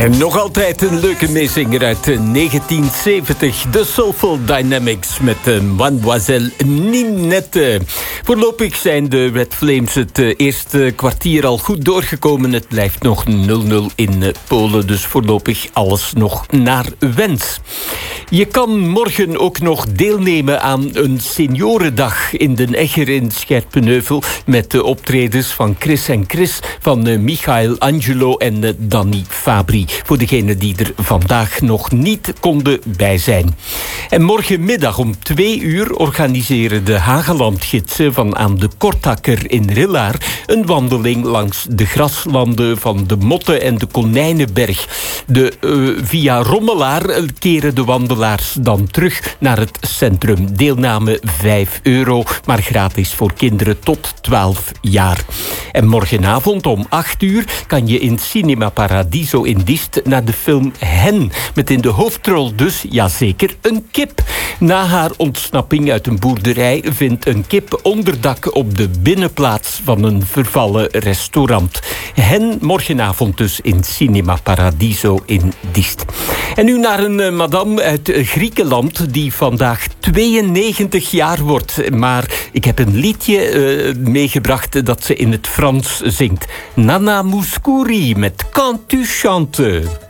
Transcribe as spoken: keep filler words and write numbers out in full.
En nog altijd een leuke meezinger uit negentien zeventig. De Soulful Dynamics met Mademoiselle Ninette. Voorlopig zijn de Red Flames het eerste kwartier al goed doorgekomen. Het blijft nog nul nul in Polen, dus voorlopig alles nog naar wens. Je kan morgen ook nog deelnemen aan een seniorendag in Den Egger in Scherpenheuvel met de optredens van Chris en Chris, van Michael Angelo en Danny Fabri. Voor degenen die er vandaag nog niet konden bij zijn. En morgenmiddag om twee uur organiseren de Hagelandgidsen van aan de Kortakker in Rillaar een wandeling langs de graslanden van de Motte en de Konijnenberg. De, uh, via Rommelaar keren de wandelaars dan terug naar het centrum. Deelname vijf euro, maar gratis voor kinderen tot twaalf jaar. En morgenavond om acht uur kan je in Cinema Paradiso in Diest naar de film Hen. Met in de hoofdrol dus, jazeker, een kip. Na haar ontsnapping uit een boerderij vindt een kip onderdak op de binnenplaats van een vervallen restaurant. Hen morgenavond dus in Cinema Paradiso in Diest. En nu naar een uh, madame uit Griekenland die vandaag tweeënnegentig jaar wordt. Maar ik heb een liedje uh, meegebracht dat ze in het Frans zingt. Nana Mouskouri met Quand tu chantes.